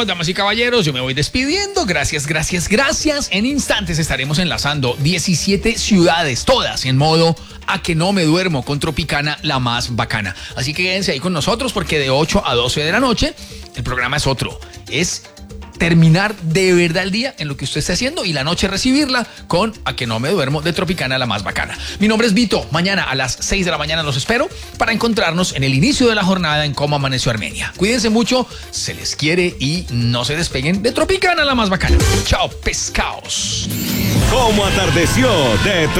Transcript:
Bueno, damas y caballeros, yo me voy despidiendo. Gracias. En instantes estaremos enlazando 17 ciudades, todas en modo a que no me duermo, con Tropicana, la más bacana. Así que quédense ahí con nosotros porque de 8 a 12 de la noche el programa es otro. Es terminar de verdad el día en lo que usted esté haciendo y la noche recibirla con A que no me duermo de Tropicana, la más bacana. Mi nombre es Vito. Mañana a las 6 de la mañana los espero para encontrarnos en el inicio de la jornada en Cómo Amaneció Armenia. Cuídense mucho, se les quiere y no se despeguen de Tropicana, la más bacana. Chao, pescados. Cómo atardeció de